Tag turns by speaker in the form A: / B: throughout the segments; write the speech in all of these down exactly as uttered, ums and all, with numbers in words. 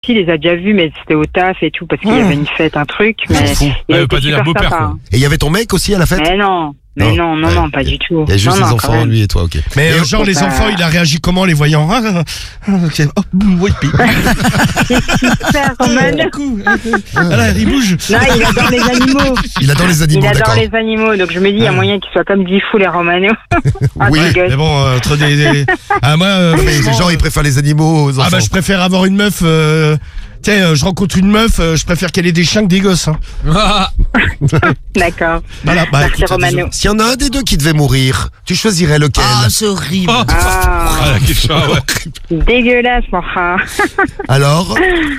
A: il les a déjà vus, mais c'était au taf et tout, parce qu'il y avait une fête, un truc. Mais il
B: Ouais,
A: a
B: pas
A: été
B: devenir
A: super
B: beau-père,
A: sympa.
B: quoi.
A: hein.
C: Et il y avait ton mec aussi à la fête?
A: Mais non, mais non, non,
C: ouais.
A: non, pas du tout.
C: Il y a juste
A: non,
C: les
A: non, quand
C: enfants,
A: même.
C: lui et toi, ok.
B: Mais
C: Et
B: euh, genre, les
A: bah-
B: enfants, il a réagi comment les voyant? Ah, ah, ah, ok. Oh, boum, oui, puis.
A: Super, Roman.
B: Coup. Ah là, il bouge.
A: Non, il adore les animaux.
C: Il adore les animaux,
A: Il adore
C: d'accord.
A: les animaux, donc je me dis, il y a moyen qu'ils soient comme dix fous, les Romano. Ah,
C: Oui,
A: tu rigoles.
B: Mais bon, euh, entre des. des- Ah, moi. euh,
C: Mais
B: franchement,
C: les gens, ils préfèrent les animaux aux enfants.
B: Ah, bah, je préfère avoir une meuf. Euh... Tiens, euh, je rencontre une meuf, euh, je préfère qu'elle ait des chiens que des gosses. Hein.
A: D'accord.
B: Voilà, bah,
A: Merci,
B: écoute,
A: Romano.
C: S'il y en a un des deux qui devait mourir, tu choisirais lequel?
D: Ah, c'est horrible.
B: Oh.
A: Ah,
B: Ah, quel chat, ouais.
A: dégueulace, mon frère.
C: Alors?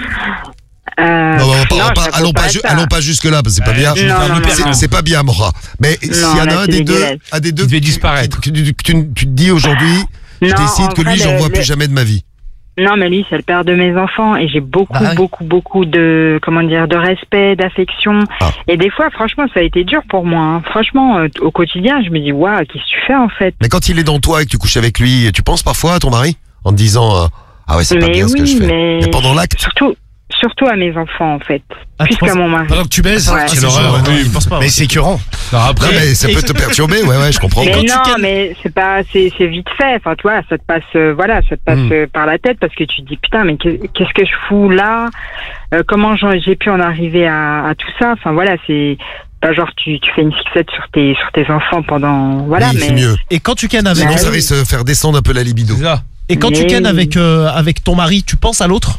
A: Euh,
C: Non, on va pas- on
A: non,
C: va pas-
A: je
C: allons,
A: réponds
C: pas
A: à
C: ju-
A: ça.
C: allons pas jusque-là, parce que c'est pas bien.
B: je vais
A: Non,
B: faire
A: non,
B: le
A: non,
B: père.
C: C'est- C'est pas bien, Mora. Mais s'il y en
A: là,
C: a un
A: c'est
C: des deux,
A: dégueulasse.
C: un des deux
B: Il devait
C: que-
B: disparaître.
C: que tu, que tu- tu te dis aujourd'hui, je
A: Non,
C: décide
A: en
C: que lui,
A: vrai,
C: j'en
A: le-
C: vois plus
A: le-
C: jamais de ma vie.
A: Non, mais lui, c'est le père de mes enfants et j'ai beaucoup,
D: Bah oui.
A: beaucoup, beaucoup de, comment dire, de respect, d'affection.
C: Ah.
A: Et des fois, franchement, ça a été dur pour moi. hein. Franchement, euh, au quotidien, je me dis, waouh, qu'est-ce que tu fais en fait?
C: Mais quand il est dans toi et que tu couches avec lui, tu penses parfois à ton mari en te disant euh, ah ouais, c'est pas
A: Mais
C: bien ce que
A: oui,
C: je fais.
A: mais-
C: Mais pendant l'acte,
A: Surtout, surtout à mes enfants en fait,
B: Ah,
A: plus
B: tu penses-
A: qu'à mon mari.
B: Pendant que tu baises,
A: Ouais.
B: quelle
A: Ah, c'est
B: horreur.
E: chaud, ouais, il pense pas,
B: Mais
E: ouais.
B: c'est écœurant. Alors après,
C: non, mais ça peut te perturber, ouais, ouais, je comprends.
A: Mais
C: Quand tu
A: non,
C: calmes-
A: mais c'est pas, c'est, c'est vite fait. Enfin, tu vois, ça te passe, euh, voilà, ça te passe
B: Mm.
A: euh, par la tête parce que tu te dis putain, mais qu'est- qu'est-ce que je fous là Euh, Comment j'en- j'ai pu en arriver à, à tout ça Enfin voilà, c'est pas genre tu, tu fais une fixette sur tes, sur tes enfants pendant, voilà,
C: oui,
A: mais.
C: c'est mieux.
E: Et quand tu cannes avec,
C: Sinon,
A: Bah
C: ça
A: oui.
C: risque de faire descendre un peu la libido.
B: c'est ça.
E: et quand tu
A: Mais
E: cannes
A: oui.
E: avec, euh, avec ton mari, tu penses à l'autre?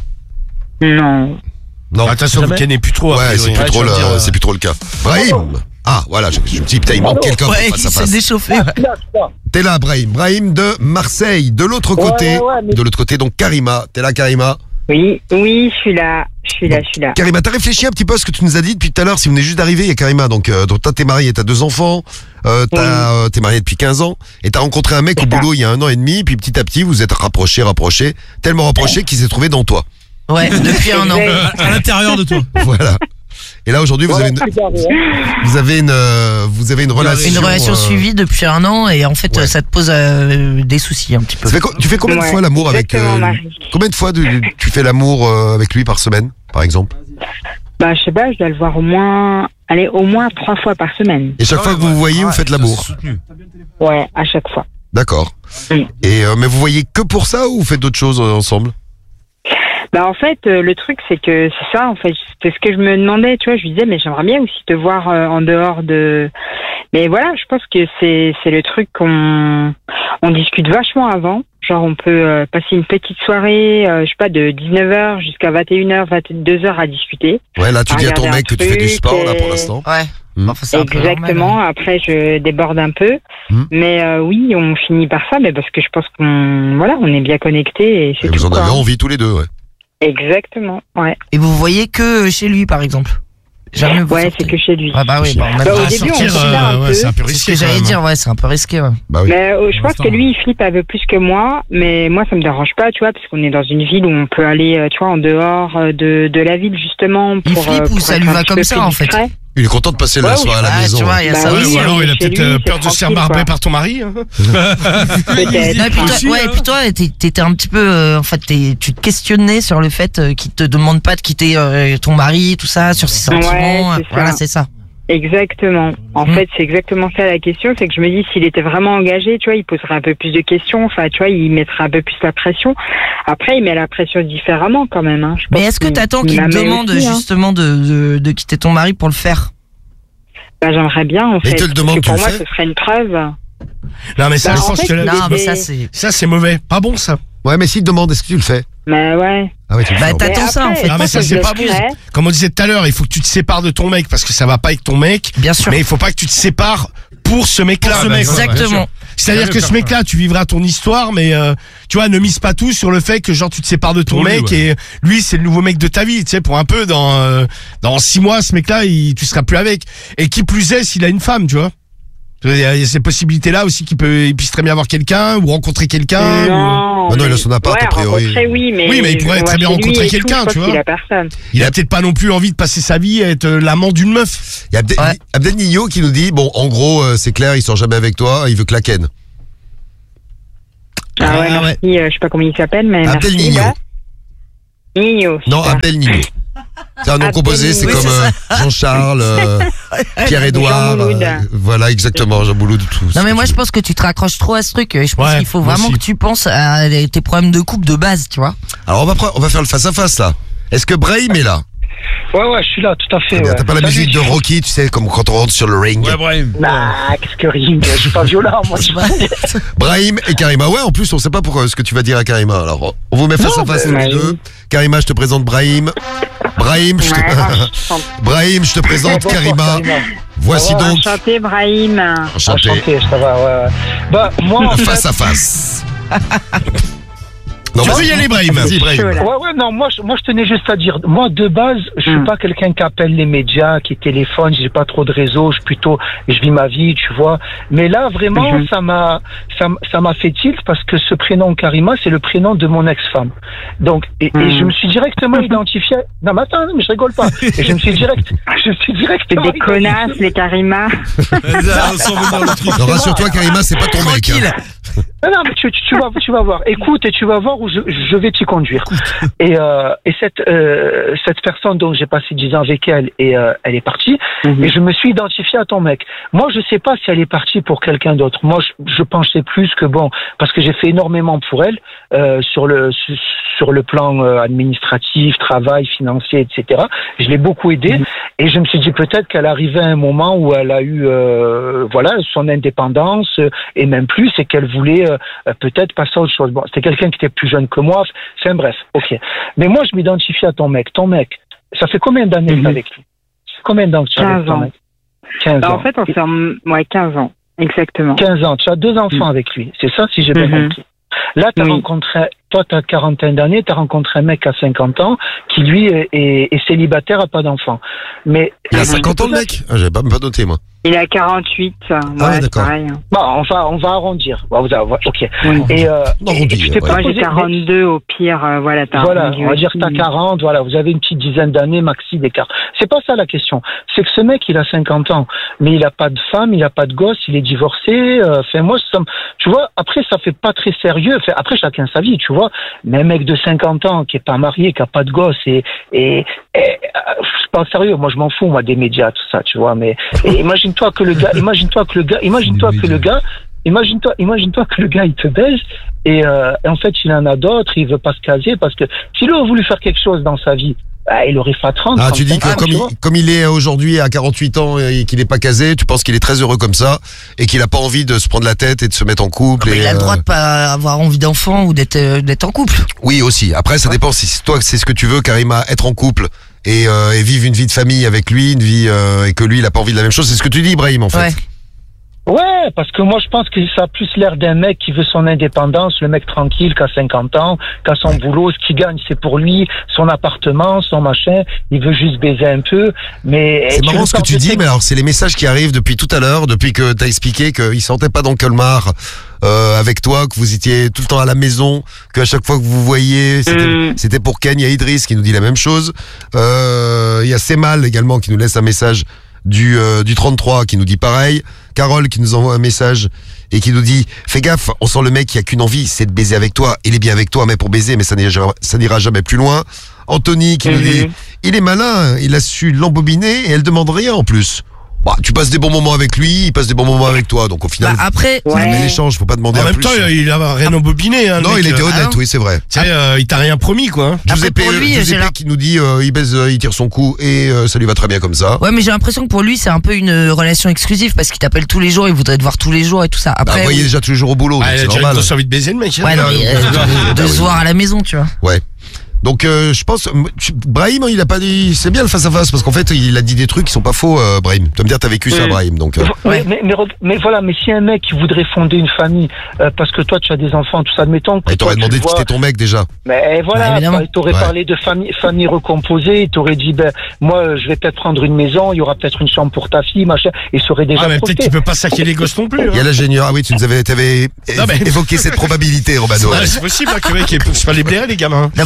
A: Non.
C: Non,
B: Bah, attention, vous
E: Jamais.
B: cannez plus trop. a
C: ouais,
B: priori.
C: c'est plus,
B: Ouais,
C: trop
B: je
C: le,
B: veux dire, euh,
C: c'est plus trop le cas. Brahim. Ah, voilà, je, je me dis, putain, il manque quelqu'un pour
D: Ouais, il
C: face à
D: s'est
C: face.
D: déchauffé.
C: T'es là, Brahim. Brahim de Marseille. De l'autre côté, de l'autre côté, donc Karima. T'es là, Karima.
A: Oui, oui, je suis là, je suis là, je suis là.
C: Karima, t'as réfléchi un petit peu à ce que tu nous as dit depuis tout à l'heure. Si vous venez juste d'arriver, il y a Karima. Donc, euh, donc toi, t'es marié, t'as deux enfants, euh, t'as, euh, t'es marié depuis quinze ans, et t'as rencontré un mec au
A: C'est ça.
C: boulot il y a un an et demi, puis petit à petit, vous êtes rapprochés, rapprochés, tellement rapprochés qu'il s'est trouvé dans toi.
D: Ouais, depuis un an.
A: Exact.
E: À l'intérieur de toi.
C: Voilà. Et là, aujourd'hui, vous avez une, vous avez une, euh, vous avez une relation.
D: Une relation
C: euh,
D: suivie depuis un an et en fait
C: ouais.
D: ça te pose euh, des soucis un petit peu.
C: ça fait co- tu fais combien de
A: Ouais,
C: fois l'amour avec,
A: exactement,
C: euh,
A: Marie.
C: combien de fois de- tu fais l'amour euh, avec lui par semaine, par exemple?
A: Bah, je sais pas, je dois le voir au moins, allez, au moins trois fois par semaine.
C: Et chaque fois que vous vous voyez, vous faites l'amour.
A: Ouais, à chaque fois.
C: D'accord.
A: Mm.
C: Et euh, mais vous voyez que pour ça ou vous faites d'autres choses euh, ensemble?
A: Bah en fait, euh, le truc c'est que c'est ça en fait, c'est ce que je me demandais, tu vois, je lui disais mais j'aimerais bien aussi te voir euh, en dehors de. Mais voilà, je pense que c'est c'est le truc qu'on on discute vachement avant. Genre on peut euh, passer une petite soirée, euh, je sais pas, de dix-neuf heures jusqu'à vingt et une heures, vingt-deux heures à discuter.
C: Ouais, là tu
A: À
C: dis à ton
A: regarder
C: mec
A: un
C: que tu fais du
A: truc
C: sport là
A: et-
C: pour l'instant.
D: Ouais.
C: Hmm.
D: Enfin, c'est un peu
A: Exactement.
D: normal,
A: Après, je déborde un peu,
C: Hmm.
A: mais euh, oui, on finit par ça, mais parce que je pense qu'on voilà, on est bien connectés et c'est
C: Et
A: tout.
C: vous en
A: quoi.
C: avez envie tous les deux, ouais.
A: Exactement. Ouais.
D: Et vous voyez que chez lui par exemple. Jamais vous
A: Ouais,
D: sortez.
A: c'est que chez lui.
D: Ah bah oui, bah, on a
A: Bah, au
D: pas-
A: début, on
B: sortir,
A: se
B: euh,
A: un
B: ouais,
A: peu.
B: c'est un peu
D: C'est ce
B: risqué.
D: que
B: quand
D: j'allais
B: même.
D: dire, ouais, c'est un peu risqué. Ouais.
C: Bah oui.
A: Mais euh, je pense
B: l'instant,
A: que lui, il flippe un peu plus que moi, mais moi, ça me dérange pas, tu vois, parce qu'on est dans une ville où on peut aller, euh, tu vois, en dehors euh, de, de la ville, justement. Pour,
D: Il flippe
A: euh,
D: ou
A: pour
D: ça
A: être
D: lui
A: un
D: va
A: petit
D: comme
A: peu
D: ça,
A: plus
D: en fait.
A: discret.
C: Il est content de passer la
A: Ouais,
C: soirée à la
D: Ah,
C: maison.
D: tu vois, il y a
A: Bah
D: ça
A: oui,
D: aussi.
B: Ouais, ou alors il a
A: chez
B: peut-être
A: lui,
B: euh,
A: c'est
B: peur de se faire
A: tranquille,
B: barber
A: quoi.
B: par ton mari. hein.
A: Peut-être.
D: Non, et puis toi,
B: Aussi,
D: ouais,
B: hein.
D: et puis toi, t'es- t'étais un petit peu, euh, en fait, t'es- tu te questionnais sur le fait euh, qu'il te demande pas de quitter euh, ton mari, tout ça, sur ses
A: Ouais,
D: sentiments.
A: c'est
D: euh, voilà,
A: ça.
D: c'est ça.
A: Exactement. En
D: Hmm.
A: fait, c'est exactement ça la question, c'est que je me dis, s'il était vraiment engagé, tu vois, il poserait un peu plus de questions, enfin, tu vois, il mettrait un peu plus la pression. Après, il met la pression différemment, quand même, hein. Je
D: Mais
A: pense
D: est-ce que
A: qu'il-
D: t'attends
A: il
D: qu'il
A: la
D: te
A: met
D: demande
A: aussi, hein.
D: justement de, de, de quitter ton mari pour le faire?
A: Bah, j'aimerais bien, en
C: Mais
A: fait.
C: il te le demande,
A: parce que pour
C: tu
A: moi,
C: le fais
A: ce serait une preuve.
B: Non, mais ça,
A: Bah,
B: je
A: en
B: pense
A: fait,
B: que là-
A: il
D: Non, mais
A: était-
D: ça, c'est.
B: ça, c'est mauvais. Pas bon, ça.
C: Ouais, mais s'il te demande, est-ce que tu le fais?
A: Mais ouais.
C: Ah ouais, tu le
D: Bah,
C: fais.
D: t'as-
C: en
D: T'attends
A: Mais
D: ça, en
A: après,
D: fait.
B: Non, mais
A: je
B: ça,
A: pense
B: c'est
A: que
B: pas
A: je
B: bon.
A: le ferais.
B: Comme on disait tout à l'heure, il faut que tu te sépares de ton mec parce que ça va pas avec ton mec.
D: Bien sûr.
B: Mais il faut pas que tu te sépares pour ce mec-là.
E: Pour ce mec,
D: Exactement.
B: C'est-à-dire que ce mec-là, tu vivras ton histoire, mais euh, tu vois, ne mise pas tout sur le fait que genre tu te sépares de ton
E: Pour lui,
B: mec
E: ouais.
B: et lui c'est le nouveau mec de ta vie. Tu sais, pour un peu dans euh, dans six mois, ce mec-là, il, tu seras plus avec. Et qui plus est, s'il a une femme, tu vois. Il y a il y a ces possibilités-là aussi qu'il peut, il puisse très bien avoir quelqu'un ou rencontrer quelqu'un. ou-
A: Non.
C: Ah non, il a
A: mais-
C: son appart,
A: ouais,
C: a priori.
A: rencontrer, oui, mais.
B: Oui, mais il pourrait
A: on
B: très
A: va
B: bien
A: chez lui
B: rencontrer
A: et tout,
B: quelqu'un,
A: je pense
B: tu vois.
A: qu'il a personne.
B: Il a peut-être pas non plus envie de passer sa vie à être euh, l'amant d'une meuf.
C: Il y a Abdel,
D: Ouais.
C: Abdel Nino qui nous dit, bon, en gros, euh, c'est clair, il sort jamais avec toi, il veut que la ken.
A: Ah ouais,
B: Ah
A: merci. euh, je sais pas comment il s'appelle, mais.
C: Abdel
A: merci,
C: Nino.
A: ouais. Nino.
C: Non,
A: super.
C: Abel Nino. C'est un nom
A: Abel
C: composé, c'est
A: Nino.
C: comme
D: Oui,
C: euh, Jean-Charles, euh, Pierre-Édouard.
A: Jean Mouloud.
C: euh, voilà, exactement, Jean Mouloud, tout.
D: Non mais moi je pense que tu te raccroches trop à ce truc. Je pense
B: Ouais,
D: qu'il faut
B: moi
D: vraiment
B: aussi.
D: que tu penses à tes problèmes de couple de base, tu vois.
C: Alors, on va, pre- on va faire le face-à-face, là. Est-ce que Brahim est là?
F: Ouais, ouais, je suis là, tout à fait.
C: Très bien.
F: ouais.
C: T'as pas la
F: Salut,
C: musique de Rocky, tu sais, comme quand on rentre sur le ring.
E: Ouais, Brahim.
F: Nah, qu'est-ce que ring? Je suis pas violent, moi. Je suis pas...
C: Brahim et Karima. Ouais, en plus, on sait pas pourquoi ce que tu vas dire à Karima. Alors, on vous met face à face tous les
A: Brahim.
C: deux. Karima, je te présente Brahim. Brahim, je te,
A: Ouais, enchanté.
C: Brahim, je te présente
F: Bonsoir,
C: Karima.
F: Karima.
C: Voici
F: Ça va,
C: donc,
A: Enchanté, Brahim.
C: enchanté,
F: Enchanté, ça va, ouais, ouais. Bah, moi, en fait...
C: face à face. Non,
B: Tu
C: vas-y.
B: peux y aller, Brahim.
C: Vas-y, Brahim.
A: Chaud, là.
F: Ouais, ouais, non, moi, je, moi, je tenais juste à dire, moi, de base, je suis
A: Mm.
F: pas quelqu'un qui appelle les médias, qui téléphone, j'ai pas trop de réseau, je suis plutôt, je vis ma vie, tu vois. Mais là, vraiment,
A: Mhm.
F: ça m'a, ça, m- ça m'a fait tilt parce que ce prénom Karima, c'est le prénom de mon ex-femme. Donc, et, et
A: Mm.
F: je me suis directement identifié, non, mais attends, mais je rigole pas. Et je me suis direct, je me suis
A: C'est
F: directement
A: des connasses, les Karima.
E: Sans venir le truc.
C: Non, rassure-toi, Karima, c'est pas ton mec.
D: Tranquille.
C: hein.
F: Non, non, mais tu, tu, tu vas, tu vas voir. Écoute et tu vas voir où je, je vais t'y conduire. Et, euh, et cette, euh, cette personne dont j'ai passé dix ans avec elle et euh, elle est partie.
A: Mhm.
F: Et je me suis identifié à ton mec. Moi, je sais pas si elle est partie pour quelqu'un d'autre. Moi, je, je pensais plus que bon, parce que j'ai fait énormément pour elle euh, sur le sur, sur le plan euh, administratif, travail, financier, et cetera. Je l'ai beaucoup aidée
A: Mhm.
F: et je me suis dit peut-être qu'elle arrivait à un moment où elle a eu euh, voilà son indépendance euh, et même plus et qu'elle voulait euh, euh, peut-être passer à autre chose. Bon, c'était quelqu'un qui était plus jeune que moi. C'est un bref, ok. Mais moi, je m'identifie à ton mec. Ton mec, ça fait combien d'années que
A: Mhm.
F: t'es avec lui? Ça fait combien d'années que tu es avec
A: quinze
F: ton
A: ans.
F: mec? quinze
A: Bah,
F: ans.
A: en fait, on fait en... ouais, quinze ans. Exactement.
F: quinze ans. Tu as deux enfants
A: Mhm.
F: avec lui. C'est ça, si j'ai bien
A: Mhm.
F: compris. Là, tu as
A: Oui.
F: rencontré, toi, tu as quarantaine d'années, tu as rencontré un mec à cinquante ans qui, lui, est, est, est célibataire, a pas d'enfant. Mais
C: Il a cinquante ans, le mec? Ah, j'avais pas, même pas noté, moi.
A: Il a quarante-huit. Ouais,
C: ouais,
A: c'est
C: d'accord.
A: pareil. hein.
F: bon, on va, on va arrondir. Bon, vous avez- ok.
A: Oui.
F: Et, euh,
C: On arrondit,
F: et tu t'es
C: ouais.
F: pas
A: Moi, j'ai
F: posé-
A: quarante-deux au pire. euh, voilà, t'as
F: Voilà,
A: arrondi
F: on va dire que t'as
A: aussi.
F: quarante, voilà, vous avez une petite dizaine d'années maxi d'écart. C'est pas ça la question. C'est que ce mec, il a cinquante ans, mais il a pas de femme, il a pas de gosse, il est divorcé. Euh, enfin, moi, ça me- tu vois, après, ça fait pas très sérieux. Enfin, après, chacun sa vie, tu vois. Mais un mec de cinquante ans qui est pas marié, qui a pas de gosse, et, et, et euh, c'est pas sérieux. Moi, je m'en fous, moi, des médias, tout ça, tu vois. Mais et imagine-toi que le gars, imagine-toi que le gars, imagine-toi que le gars. Imagine-toi, imagine-toi que le gars il te baise et, euh, et en fait il en a d'autres, il veut pas se caser parce que s'il aurait voulu faire quelque chose dans sa vie, bah, il aurait fait trente.
C: Ah, tu dis que
F: trente-cinq ans,
C: comme
F: tu
C: il,
F: vois.
C: comme il est aujourd'hui à quarante-huit ans et qu'il est pas casé, tu penses qu'il est très heureux comme ça et qu'il a pas envie de se prendre la tête et de se mettre en couple.
D: Mais
C: et,
D: il a le droit
C: euh,
D: de pas avoir envie d'enfant ou d'être euh, d'être en couple.
C: Oui, aussi. Après, ça dépend si c'est toi, c'est ce que tu veux, Karima, être en couple et, euh, et vivre une vie de famille avec lui, une vie euh, et que lui, il a pas envie de la même chose. C'est ce que tu dis, Ibrahim, en fait.
D: Ouais.
F: Ouais, parce que moi je pense que ça a plus l'air d'un mec qui veut son indépendance, le mec tranquille, qui a cinquante ans, qui a son boulot, ce qu'il gagne c'est pour lui, son appartement, son machin, il veut juste baiser un peu, mais...
C: C'est
F: tu
C: marrant
F: le
C: ce que
F: sors
C: tu
F: de
C: dis,
F: tes-
C: mais alors c'est les messages qui arrivent depuis tout à l'heure, depuis que t'as expliqué qu'il sentait pas dans Colmar euh, avec toi, que vous étiez tout le temps à la maison, que à chaque fois que vous vous voyez, c'était
A: Mm.
C: c'était pour Ken. Il y a Idriss qui nous dit la même chose. Euh, Il y a Semal également qui nous laisse un message du euh, du trente-trois qui nous dit pareil. Carole qui nous envoie un message et qui nous dit fais gaffe, on sent le mec qui a qu'une envie, c'est de baiser avec toi. Il est bien avec toi, mais pour baiser, mais ça n'ira jamais, ça n'ira jamais plus loin. Anthony qui nous
A: Mhm.
C: dit il est malin, il a su l'embobiner et elle demande rien en plus. Bah, tu passes des bons moments avec lui, il passe des bons moments avec toi, donc au final,
D: Bah, après,
C: c'est un
A: Ouais.
C: bel échange, faut pas demander
B: En
C: à
B: même
C: plus.
B: temps, il a rien embobiné. Hein, le
C: non,
B: mec,
C: il était
B: euh,
C: honnête,
D: ah non.
C: oui, c'est vrai.
B: Tu sais, euh, il t'a rien promis, quoi. hein.
D: Après,
C: Giuseppe,
D: pour lui,
C: Giuseppe
D: j'ai l'im-
C: qui nous dit euh, il baise, euh, il tire son coup et euh, ça lui va très bien comme ça.
D: ouais, mais j'ai l'impression que pour lui, c'est un peu une euh, relation exclusive parce qu'il t'appelle tous les jours, il voudrait te voir tous les jours et tout ça.
C: Bah,
D: Après,
C: vous voyez déjà tous les jours au boulot, donc
B: Ah, il
C: c'est
B: a déjà une
C: normal.
B: grosse envie de baiser, le mec. hein.
D: ouais, non, mais, euh, de, de se voir à la maison, tu vois.
C: Ouais. Donc euh, je pense, tu- Brahim, il a pas dit, c'est bien le face à face parce qu'en fait il a dit des trucs qui sont pas faux, euh, Brahim. Tu vas me dire t'as vécu ça,
A: Mm.
C: Brahim, donc. euh,
F: Mais, mais, mais, reg- mais voilà, mais si un mec qui voudrait fonder une famille, euh, parce que toi tu as des enfants, tout ça, admettons que
C: il
F: toi
C: t'aurait
F: tu
C: demandé
F: le
C: de
F: vois,
C: quitter ton mec déjà.
F: mais
D: Ouais,
F: voilà,
D: évidemment.
F: il t'aurait
C: Ouais.
F: parlé de famille, famille recomposée, il t'aurait dit, ben, moi, euh, je vais peut-être prendre une maison, il y aura peut-être une chambre pour ta fille, machin, et ça aurait déjà
B: Ah, mais peut-être
F: projeté.
B: qu'il peut pas saquer les gosses non plus.
C: Il y a
B: Hein.
C: l'ingénieur. Ah oui, tu nous avais, t'avais
B: Non, mais-
C: évoqué cette probabilité, Romano.
B: Ouais, c'est possible hein, que le mec il pousse pas les blairer, les gamins.
D: Non, mais c'est sûr,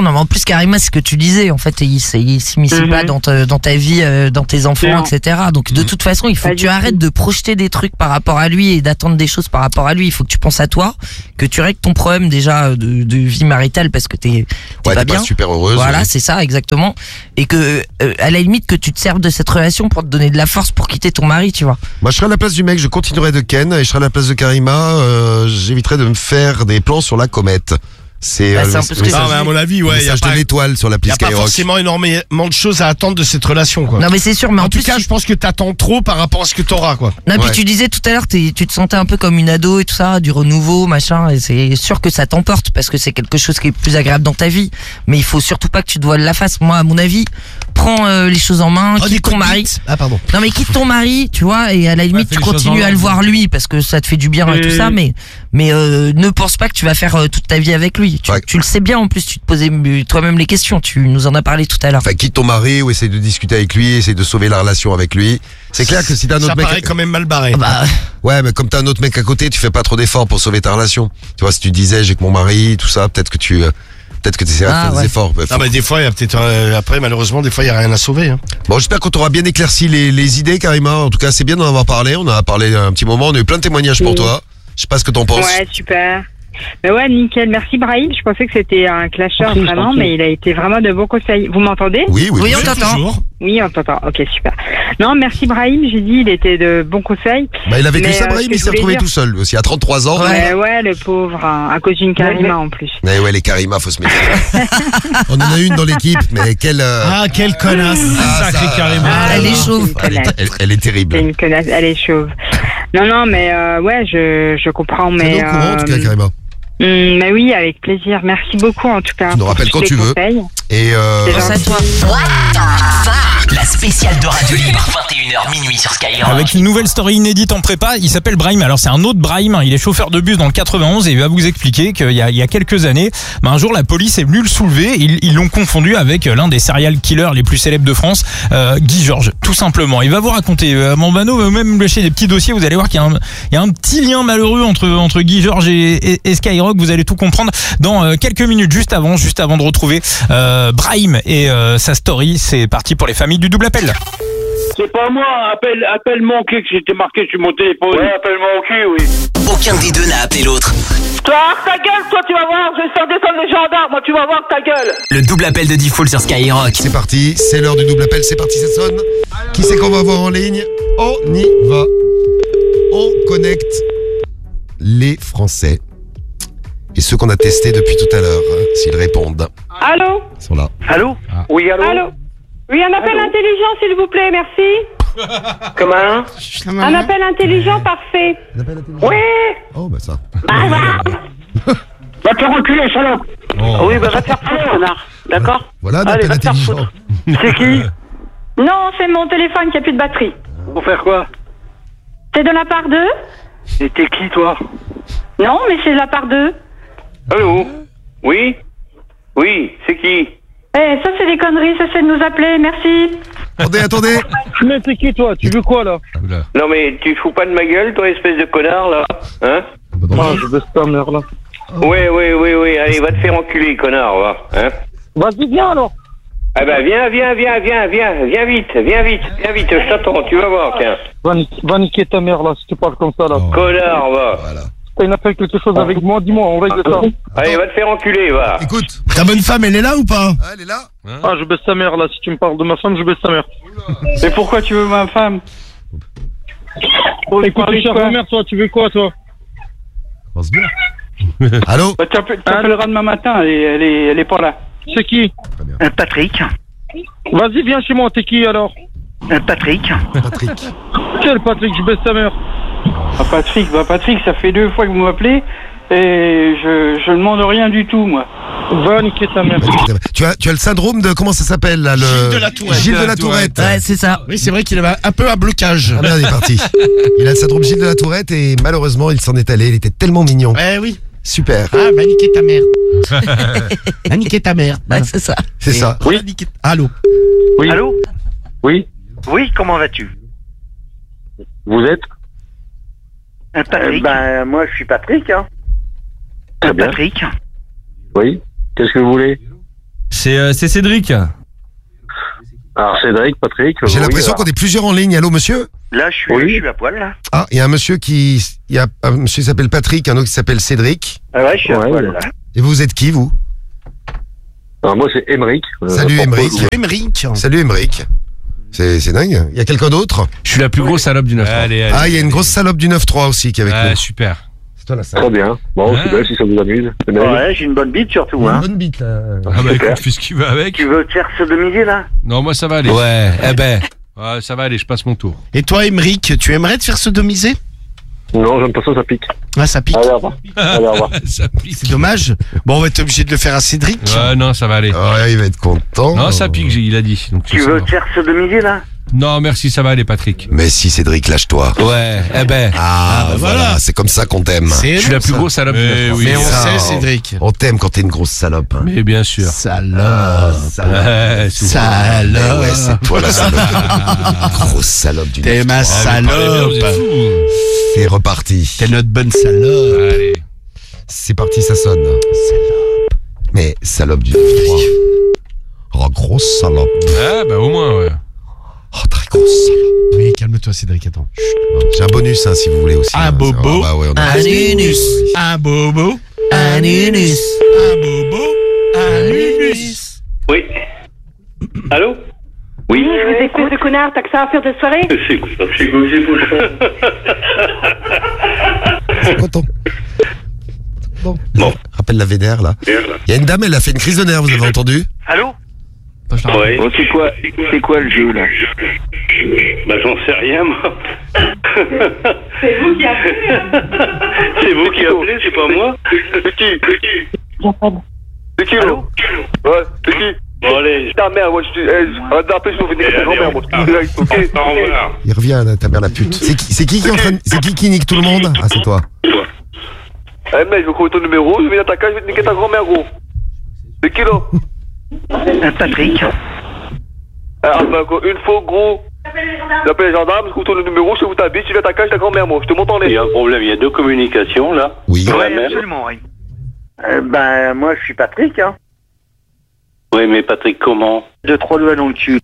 D: Non, mais en plus, Karima, c'est ce que tu disais. En fait, il, c'est- il s'immisce
A: Mhm.
D: pas dans, te- dans ta vie, euh, dans tes enfants,
A: Non.
D: et cetera. Donc, de toute façon, il faut
A: Pas
D: que
A: du
D: tu
A: tout.
D: arrêtes de projeter des trucs par rapport à lui et d'attendre des choses par rapport à lui. Il faut que tu penses à toi, que tu règles ton problème déjà de, de vie maritale parce que t'es, t'es
C: Ouais,
D: pas
C: t'es
D: bien.
C: pas super heureuse.
D: Voilà,
C: ouais.
D: c'est ça, exactement. Et que, euh, à la limite, que tu te serves de cette relation pour te donner de la force pour quitter ton mari, tu vois.
C: Moi, je serais à la place du mec, je continuerai de Ken, et je serais à la place de Karima, euh, j'éviterais de me faire des plans sur la comète. C'est
D: Bah,
C: euh,
D: c'est
C: le
D: un
C: mess-
D: peu ce que
C: message,
B: Non, mais à mon avis,
C: le
B: ouais, il y a
C: message
B: pas,
C: de l'étoile sur
B: y
C: l'appli
B: a pas
C: Skyrock.
B: forcément énormément de choses à attendre de cette relation, quoi.
D: Non, mais c'est sûr, mais en,
B: en tout
D: plus,
B: cas,
D: tu-
B: je pense que t'attends trop par rapport à ce que t'auras, quoi.
D: non, puis
C: Ouais.
D: tu disais tout à l'heure, t'es- tu te sentais un peu comme une ado et tout ça, du renouveau, machin, et c'est sûr que ça t'emporte parce que c'est quelque chose qui est plus agréable dans ta vie. Mais il faut surtout pas que tu te voiles la face. Moi, à mon avis, prends euh, les choses en main,
B: Oh, des
D: quitte
B: coups
D: ton
B: de
D: mari.
B: bite. Ah, pardon.
D: Non, mais quitte ton mari, tu vois, et à la limite,
E: fais
D: tu
E: les choses en
D: continues à
E: main.
D: le voir lui parce que ça te fait du bien et tout ça, mais, mais euh, ne pense pas que tu vas faire euh, toute ta vie avec lui. Tu,
C: Ouais.
D: tu le sais bien, en plus, tu te posais euh, toi-même les questions, tu nous en as parlé tout à l'heure.
C: Enfin, quitte ton mari ou essaye de discuter avec lui, essaye de sauver la relation avec lui. C'est clair que si t'as un
B: Ça
C: autre
B: paraît
C: mec.
B: quand même mal barré.
D: Bah,
C: Ouais, mais comme t'as un autre mec à côté, tu fais pas trop d'efforts pour sauver ta relation. Tu vois, si tu disais j'ai que mon mari, tout ça, peut-être que tu, euh, peut-être que tu essaierais
D: Ah,
C: de faire
D: ouais.
C: des efforts. Bah,
B: Non,
C: faut-
B: mais des fois, il y a peut-être euh, après, malheureusement, des fois, il y a rien à sauver. Hein.
C: Bon, j'espère qu'on t'aura bien éclairci les, les idées, Karima. En tout cas, c'est bien d'en avoir parlé. On en a parlé un petit moment. On a eu plein de témoignages pour
A: Oui.
C: toi. Je sais pas ce que t'en penses.
A: Ouais, super. Mais ouais, nickel. Merci Brahim. Je pensais que c'était un clasheur
F: Ok, je
A: vraiment,
F: t'en prie.
A: mais il a été vraiment de bons conseils. Vous m'entendez?
C: Oui, oui,
D: Oui,
C: oui.
D: on t'entend.
B: Toujours.
A: Oui, on t'entend. Ok, super. Non, merci Brahim. J'ai dit, il était de bons conseils.
C: Bah, il a vécu
A: Mais,
C: ça,
A: euh,
C: Brahim,
A: ce que
C: il
A: je
C: s'est
A: voulais
C: retrouvé
A: dire-
C: tout seul, lui aussi, à trente-trois ans.
A: Ouais, ouais, le pauvre, hein, à cause d'une Karima en plus.
C: Mais ouais, les Karima, faut se méfier. On en a une dans l'équipe, mais quelle, euh,
B: Ah, quelle connasse.
C: Ah,
E: Sacré
C: ça-
E: Karima.
A: Ah,
D: elle est
A: non,
D: chauve.
A: c'est une
C: elle, est,
A: connasse.
C: elle- elle est terrible.
A: C'est une connasse. Elle est chauve. Non, non, mais euh, ouais, je, je comprends,
C: T'es
A: mais.
C: au courant, en tout cas,
A: euh,
C: Karima.
A: hum, mais oui, avec plaisir. Merci beaucoup en tout cas.
C: Tu nous
A: pour
C: rappelles
A: tous
C: quand
A: les
C: tu veux.
A: conseils.
C: Et euh,
A: C'est
D: pense à
A: gentil.
D: toi.
G: La spéciale de Radio Libre, vingt et une heures minuit sur Skyrock.
E: Avec une nouvelle story inédite en prépa, il s'appelle Brahim. Alors c'est un autre Brahim, il est chauffeur de bus dans le quatre-vingt-onze et il va vous expliquer qu'il y a, il y a quelques années, ben, un jour la police est venue le soulever, ils ils l'ont confondu avec l'un des serial killers les plus célèbres de France, euh, Guy Georges, tout simplement. Il va vous raconter, euh, Mambano va même lâcher des petits dossiers, vous allez voir qu'il y a un, il y a un petit lien malheureux entre, entre Guy Georges et, et, et Skyrock, vous allez tout comprendre dans euh, quelques minutes, juste avant, juste avant de retrouver euh, Brahim et euh, sa story. C'est parti pour les familles du double appel.
H: C'est pas moi, appelle, appelle mon cul que j'étais marqué sur mon téléphone. Ouais, appelle mon cul, oui.
G: Aucun des deux n'a appelé l'autre.
H: Toi, ta gueule, toi, tu vas voir, je vais faire descendre les gendarmes, moi, tu vas voir ta gueule.
G: Le double appel de Diffoul sur Skyrock.
C: c'est parti, c'est l'heure du double appel, c'est parti, ça sonne. Qui c'est qu'on va voir en ligne? On y va. On connecte les Français. Et ceux qu'on a testés depuis tout à l'heure, hein, s'ils répondent,
I: Allô?
C: ils sont là.
H: Allô? Oui, allô?
I: Allô? Oui, un appel
H: Allô?
I: intelligent, s'il vous plaît, merci.
H: Comment?
I: Un appel intelligent parfait.
H: Oui!
C: Oh, bah ça.
H: Va te reculer, salope!
C: Oh.
H: Oui, bah va te faire foutre, connard. D'accord?
C: Voilà un
H: Allez,
C: appel
H: va te faire
C: intelligent.
H: foutre. C'est qui?
I: Non, c'est mon téléphone qui a plus de batterie.
H: Pour faire quoi?
I: C'est de la part d'eux?
H: Et t'es qui, toi?
I: Non, mais c'est de la part d'eux.
H: Allô? Oui? Oui, c'est qui?
I: Eh, ça c'est des conneries, ça c'est de nous appeler, merci.
C: Attendez, attendez.
F: Mais t'es qui, toi? Tu veux quoi, là?
H: Non, mais tu fous pas de ma gueule, toi, espèce de connard, là? Hein?
F: Ah, je baisse ta mère, là.
H: Oui, oui, oui, oui, allez, va te faire enculer, connard, va. Hein?
F: Vas-y, viens, alors.
H: Ah bah viens, viens, viens, viens, viens, viens vite, viens vite, viens vite, je t'attends, tu vas voir, tiens.
F: Va, ni- va niquer ta mère, là, si tu parles comme ça, là.
C: Oh.
H: Connard, va.
C: Voilà.
F: T'as une affaire quelque chose avec moi, dis-moi, on règle ça.
H: Allez, va te faire enculer, va.
C: Écoute.
B: Ta bonne femme, elle est là ou pas?
C: Ah, elle est là.
F: Ah, je baisse ta mère, là. Si tu me parles de ma femme, je baisse ta mère.
H: Mais pourquoi tu veux ma femme?
F: Écoute, cher ma mère, toi, tu veux quoi, toi?
C: Pense bien. Allô?
H: Bah, t'appelleras demain matin, elle est, elle est, elle est pas là.
F: C'est qui?
G: Patrick.
F: Vas-y, viens chez moi, t'es qui, alors?
G: Patrick.
C: Patrick.
F: Quel Patrick? Je baisse ta mère.
H: Ah, Patrick, bah Patrick, ça fait deux fois que vous m'appelez et je, je ne demande rien du tout, moi.
F: Va niquer ta mère.
C: Tu as, tu as le syndrome de, comment ça s'appelle, là, le...
B: Gilles de la Tourette.
C: Gilles de la Tourette.
D: Ouais, c'est ça.
B: Oui, c'est vrai qu'il avait un peu un blocage.
C: Ah merde, il est parti. Il a le syndrome Gilles de la Tourette et malheureusement, il s'en est allé. Il était tellement mignon.
B: Eh oui.
C: Super.
B: Ah, va niquer ta mère. Va niquer ta mère.
D: Ouais, c'est ça.
C: C'est ça.
B: Oui. Niquer... Allô.
H: Oui.
G: Allô?
H: Oui.
G: Oui, comment vas-tu?
H: Vous êtes?
G: Patrick.
H: Ben, moi, je suis Patrick, hein. Très bien.
G: Patrick.
H: Oui. Qu'est-ce que vous voulez?
J: C'est euh, c'est Cédric.
K: Alors Cédric, Patrick.
C: J'ai
K: oui,
C: l'impression
K: alors.
C: qu'on est plusieurs en ligne. Allô, monsieur?
K: Là, je suis,
C: Oui.
K: je suis à poil, là.
C: Ah, il y a un monsieur qui, il y a un monsieur qui s'appelle Patrick, un autre qui s'appelle Cédric.
K: Ah ouais, je suis à
C: Ouais,
K: poil,
C: ouais.
K: là.
C: Et vous êtes qui, vous?
K: Alors moi, c'est Émeric. Euh,
C: Salut
K: pour-
C: Émeric.
K: pour-
B: Émeric.
C: Salut Émeric. C'est, c'est dingue. Il y a quelqu'un d'autre?
J: Je suis la plus grosse salope du neuf trois.
B: Allez, allez.
C: Ah, il y a une grosse salope du neuf trois aussi qui est avec
B: Ah,
C: nous.
B: super.
C: C'est toi la
K: Très
C: salope.
K: bien. Bon,
B: Ouais.
K: c'est bien si ça vous amuse. Ouais, j'ai une bonne bite surtout, hein.
C: Une bonne bite, là.
B: Ah bah
K: Super.
B: écoute, fais ce qu'il veut avec.
K: Tu veux te faire sodomiser, là?
B: Non, moi ça va aller.
J: Ouais, eh ben.
B: Ouais, ça va aller, je passe mon tour.
L: Et toi, Émeric, tu aimerais te faire sodomiser?
K: Non, j'aime pas ça, ça pique.
L: Ah, ça pique.
K: Allez, au revoir. Allez, au revoir.
B: Ça pique.
L: C'est dommage. Bon, on va être obligé de le faire à Cédric.
B: Ouais, non, ça va aller.
C: Ouais, il va être content.
B: Non, ça pique, j'ai- il a dit. Donc,
K: Tu
B: ça
K: veux
B: va.
K: te faire sodomiser, là?
B: Non, merci, ça va aller, Patrick.
C: Mais si, Cédric, lâche-toi.
J: Ouais, eh ben.
C: Ah,
L: bah
C: voilà,
L: voilà.
C: c'est comme ça qu'on t'aime.
L: C'est
J: Je suis la plus
L: ça.
J: grosse salope du
B: Mais
J: neuf trois.
B: oui.
L: Mais on
C: Ça,
L: sait, Cédric.
C: On t'aime quand t'es une grosse salope. hein.
B: Mais bien sûr.
L: Salope.
B: Ouais, c'est-
C: Mais
L: Salope.
C: ouais, c'est toi la salope. grosse salope du
L: T'es
C: neuf
L: ma
C: trois.
B: Ah, vous parlez bien, vous êtes
L: salope.
B: fous.
C: C'est reparti.
L: T'es notre bonne salope.
B: Allez.
C: C'est parti, ça sonne. Mais salope du neuf trois. Oh, grosse salope.
B: Ah, bah au moins, ouais.
C: Oh, très grosse salope.
L: Oui, calme-toi, Cédric, attends.
C: J'ai un bonus, hein, si vous voulez aussi.
L: Un
C: hein.
L: bobo.
C: Ah, bah ouais, on a-
D: Un nunus.
L: Un bobo.
D: Un nunus.
L: Un bobo. Un nunus.
K: Oui. Allô? Oui.
I: Je vous écoute, ce connard, t'as que ça à faire de soirée?
K: C'est quoi, c'est quoi, c'est quoi?
C: C'est quoi ton... Bon.
K: Bon.
C: Rappelle la vénère, là. Il y a une dame, elle a fait une crise de nerfs, vous avez entendu?
K: Allô? Ouais. Bon, c'est quoi, c'est quoi le jeu, là? Bah, j'en sais rien, moi.
I: C'est vous qui appelez.
K: C'est vous qui appelez, c'est pas moi? C'est qui? C'est qui? C'est qui, allô? Ouais, c'est qui? Bon, allez. Ta mère, moi, je suis. Arrête d'appeler, je vais venir avec ta grand-mère, moi. Direct, ok? Au revoir.
C: Il revient, là, ta mère la pute. C'est qui, c'est qui qui est en train de... C'est qui qui nique tout le monde? Ah, c'est toi.
K: Eh, mec, je veux trouver ton numéro, je vais venir à ta cage, je vais te niquer ta grand-mère, gros. C'est qui, là?
F: Patrick.
K: Ah, bah, quoi, une fois, gros. J'appelle les gendarmes, je trouve ton numéro, je sais où t'habites, tu viens à ta cage, ta grand-mère, moi. Je te monte en l'air. Il y a un problème, il y a deux communications, là.
C: Oui.
K: Ouais,
F: Oui, absolument, oui. Euh, ben, moi, je suis Patrick, hein.
K: Oui, mais Patrick, comment?
F: De trois doigts dans le cul.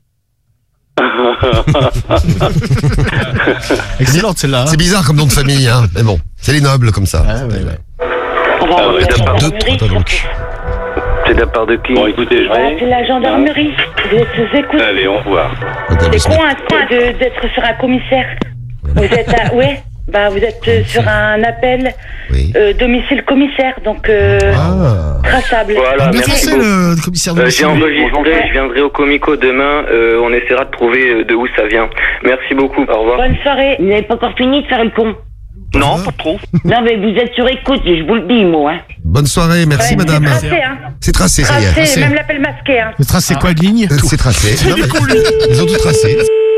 L: Excellente celle-là.
C: C'est bizarre comme nom de famille, hein. Mais bon, c'est les nobles comme ça.
L: Ah, ouais, ouais.
K: Ah ouais, d'accord.
C: Deux, trois doigts dans le cul.
K: C'est de la part de qui? Bon, écoutez, je vais...
I: C'est la gendarmerie. Vous êtes sous écoute.
K: Allez, au revoir.
I: C'est con hein, de- d'être sur un commissaire. Vous êtes à... Ouais, bah vous êtes euh, sur un appel
C: Oui.
I: euh, domicile commissaire, donc euh,
C: Ah.
I: traçable.
K: Voilà,
L: Ah, bien
K: merci
L: pensé,
K: beaucoup.
L: le, le commissaire de
K: Euh, j'ai enregistré, je viendrai au Comico demain, euh, on essaiera de trouver euh, de où ça vient. Merci beaucoup, au revoir.
I: Bonne soirée. Vous n'avez pas encore fini de faire le con.
F: Non, pas trop.
I: Non, mais vous êtes sur écoute, je vous le dis, moi. Hein.
C: Bonne soirée, merci
I: Ouais,
C: madame.
I: C'est tracé, hein.
C: C'est tracé, ça y est.
I: Tracé, même l'appel masqué, hein.
L: Le trace, c'est quoi de ligne?
C: Euh, C'est tracé. Non, mais ils ont tout tracé.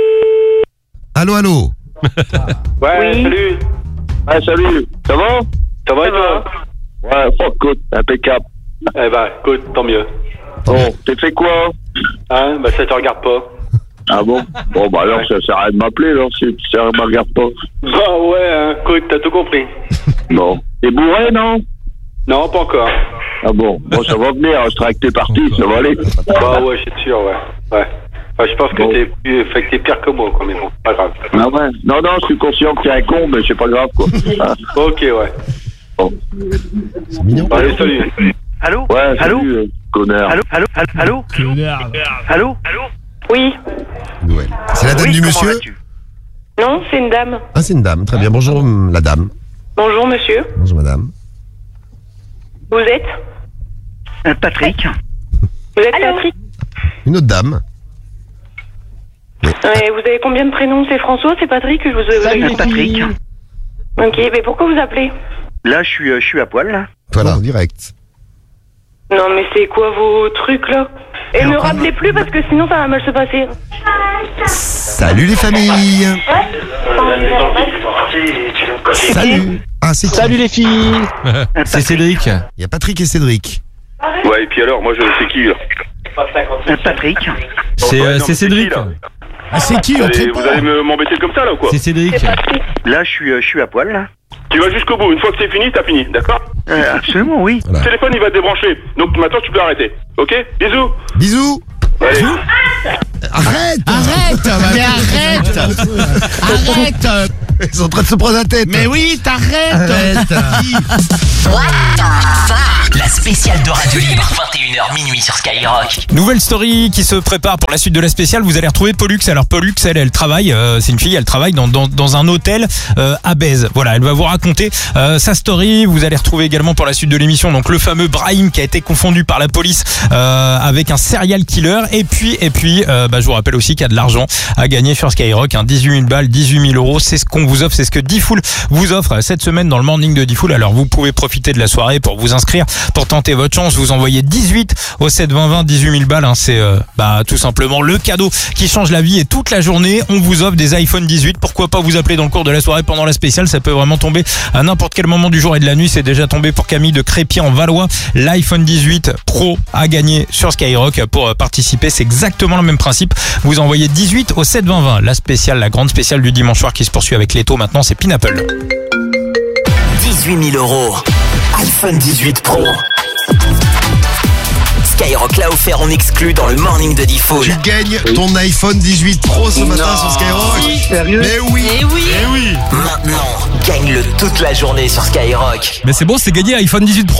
C: Allô, allô.
K: Ouais,
I: Oui.
K: salut. Ouais, salut. Ça va? Ça va et toi? Ouais, fuck, écoute, impeccable. Eh ben, écoute, tant mieux. Bon, t'as fait quoi? Hein? Bah, ça te regarde pas. Ah bon? Bon, bah alors, ça sert à rien de m'appeler, alors, si ça me regarde pas. Bah ouais, hein, écoute, t'as tout compris. Bon. T'es bourré, non? Non, pas encore. Ah bon? Bon, ça va venir, je serai avec tes parties, ça va aller. Bah ouais, c'est sûr, ouais. Ouais. Enfin, je pense que
M: Bon.
K: t'es plus, fait que t'es pire que moi, quoi, mais bon, pas grave.
M: Ah ouais. Non, non, je suis conscient que t'es un con, mais c'est pas grave, quoi. Ah.
K: Ok, ouais.
M: Bon.
C: C'est mignon.
K: Allez, salut.
F: Allô?
M: Ouais,
F: Allô?
M: salut, euh, connard.
F: Allô? Allô? Allô? Allô? Allô?
I: Oui.
C: Nouvelle. C'est la dame
F: Oui,
C: du
F: comment
C: monsieur?
F: vas-tu?
I: Non, c'est une dame.
C: Ah, c'est une dame. Très bien. Bonjour, hum, la dame.
I: Bonjour, monsieur.
C: Bonjour, madame.
I: Vous êtes
F: Euh, Patrick.
I: Vous êtes Patrick.
C: Une autre dame.
I: Ouais, vous avez combien de prénoms? C'est François, c'est Patrick? Je vous
F: Euh, Patrick.
I: Ok, mais pourquoi vous appelez?
F: Là, je suis, euh, je suis à poil, là.
C: Voilà, en direct.
I: Non, mais c'est quoi vos trucs, là? Et ne rappelez plus, parce que sinon, ça va mal se passer.
C: Salut les familles. Salut. Ah, c'est qui?
J: Salut les filles. C'est Cédric.
C: Il y a Patrick et Cédric.
K: Ouais, et puis alors, moi, je c'est qui, là?
F: Euh, Patrick.
J: C'est
K: Ouais,
J: euh,
K: non,
J: c'est
K: mais
J: Cédric.
K: qui, là?
L: Ah, c'est qui?
K: Vous
L: On
K: allez,
L: te
K: vous allez me- m'embêter comme ça, là, ou quoi?
J: C'est Cédric.
F: Là, je suis, euh, je suis à poil, là.
K: Tu vas jusqu'au bout. Une fois que c'est fini, t'as fini, d'accord?
N: Euh, absolument, oui.
K: Le téléphone, il va te débrancher. Donc maintenant, tu peux arrêter. Ok? Bisous.
C: Bisous.
K: Allez.
C: Arrête.
B: Arrête, mais arrête. Arrête.
C: Ils sont en train de se prendre la tête.
B: Mais oui, t'arrêtes.
G: La spéciale de Radio Libre, vingt et une heures minuit sur Skyrock.
E: Nouvelle story qui se prépare pour la suite de la spéciale. Vous allez retrouver Pollux. Alors Pollux, elle, elle travaille. Euh, c'est une fille. Elle travaille dans dans, dans un hôtel euh, à Bèze. Voilà, elle va vous raconter euh, sa story. Vous allez retrouver également pour la suite de l'émission donc le fameux Brahim qui a été confondu par la police euh, avec un serial killer. Et puis et puis, euh, bah, je vous rappelle aussi qu'il y a de l'argent à gagner sur Skyrock. Hein, dix-huit mille balles, dix-huit mille euros. C'est ce qu'on vous offre. C'est ce que Diffoul vous offre cette semaine dans le morning de Diffoul. Alors vous pouvez profiter de la soirée pour vous inscrire, pour tenter votre chance. Vous envoyez dix-huit au sept vingt vingt, dix-huit mille balles. Hein, c'est euh, bah tout simplement le cadeau qui change la vie. Et toute la journée, on vous offre des iPhone dix-huit. Pourquoi pas vous appeler dans le cours de la soirée pendant la spéciale? Ça peut vraiment tomber à n'importe quel moment du jour et de la nuit. C'est déjà tombé pour Camille de Crépy en Valois. L'iPhone dix-huit Pro à gagner sur Skyrock. Pour participer, c'est exactement le même principe. Vous envoyez dix-huit au sept vingt vingt. La spéciale, la grande spéciale du dimanche soir qui se poursuit avec Leto. Maintenant, c'est Pinapple.
G: dix-huit mille euros. iPhone dix-huit Pro. Skyrock l'a offert en exclu dans le morning de Diffoul.
C: Tu gagnes ton iPhone dix-huit Pro ce matin sur Skyrock.
N: Sérieux?
C: Mais oui.
D: Eh oui.
B: Eh oui.
G: Maintenant, gagne-le toute la journée sur Skyrock.
J: Mais c'est bon, c'est gagné iPhone dix-huit Pro.